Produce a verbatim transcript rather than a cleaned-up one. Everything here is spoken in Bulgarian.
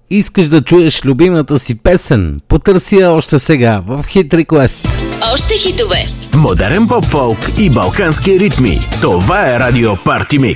Искаш да чуеш любимата си песен? Потърси я още сега в Hit Request. Още хитове. Модерен поп-фолк и балкански ритми. Това е Радио Парти Микс.